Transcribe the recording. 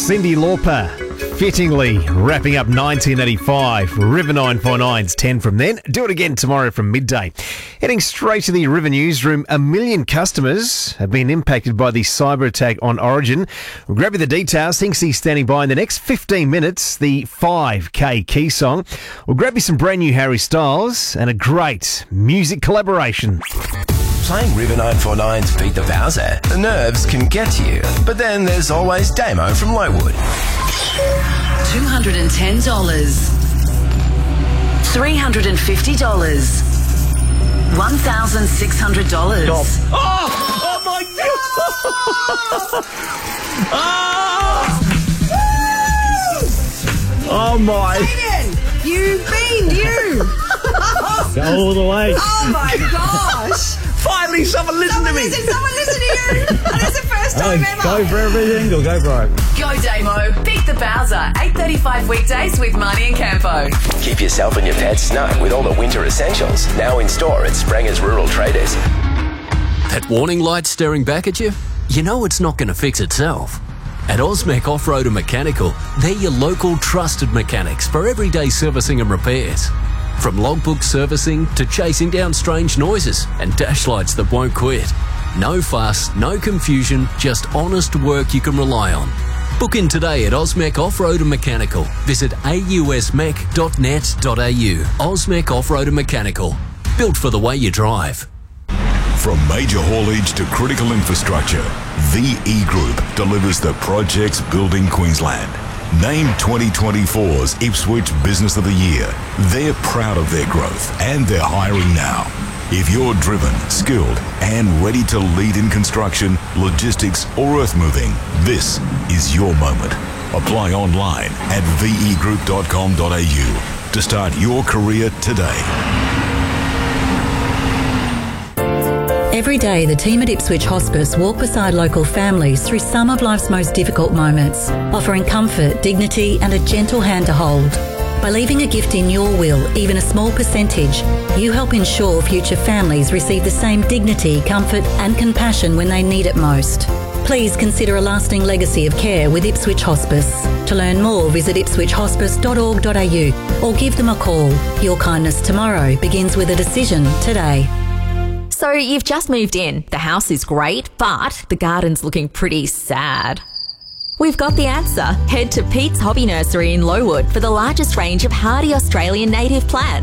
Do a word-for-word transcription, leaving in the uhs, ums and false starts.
Cyndi Lauper, fittingly wrapping up nineteen eighty-five. River nine four nine's ten from then. Do it again tomorrow from midday. Heading straight to the River newsroom, a million customers have been impacted by the cyber attack on Origin. We'll grab you the details. Thinks he's standing by in the next fifteen minutes. The five K key song. We'll grab you some brand new Harry Styles and a great music collaboration. Playing River nine four nine's Beat the Bowser, the nerves can get to you. But then there's always Damo from Lowood. two hundred ten dollars. three hundred fifty dollars. one thousand six hundred dollars. Stop. Oh! Oh my God! Oh! Oh my! You bean, you! Go all the way. Oh my gosh! Finally, someone listen Someone to me. listen, someone listen to you! And it's the first time ever. Go for everything or go for it. Go Damo. Beat the Bowser. eight thirty-five weekdays with Marnie and Campo. Keep yourself and your pets snug with all the winter essentials. Now in store at Spranger's Rural Traders. That warning light staring back at you? You know it's not going to fix itself. At Osmec Off-Road and Mechanical, they're your local trusted mechanics for everyday servicing and repairs. From logbook servicing to chasing down strange noises and dash lights that won't quit. No fuss, no confusion, just honest work you can rely on. Book in today at Osmec Off-Road and Mechanical. Visit a u s mech dot net dot a u. Osmec Off-Road and Mechanical. Built for the way you drive. From major haulage to critical infrastructure, V E Group delivers the projects building Queensland. Named twenty twenty-four's Ipswich Business of the Year, they're proud of their growth and they're hiring now. If you're driven, skilled and ready to lead in construction, logistics or earth moving, this is your moment. Apply online at v e group dot com dot a u to start your career today. Every day, the team at Ipswich Hospice walk beside local families through some of life's most difficult moments, offering comfort, dignity and a gentle hand to hold. By leaving a gift in your will, even a small percentage, you help ensure future families receive the same dignity, comfort and compassion when they need it most. Please consider a lasting legacy of care with Ipswich Hospice. To learn more, visit ipswich hospice dot org dot a u or give them a call. Your kindness tomorrow begins with a decision today. So you've just moved in. The house is great, but the garden's looking pretty sad. We've got the answer. Head to Pete's Hobby Nursery in Lowood for the largest range of hardy Australian native plants.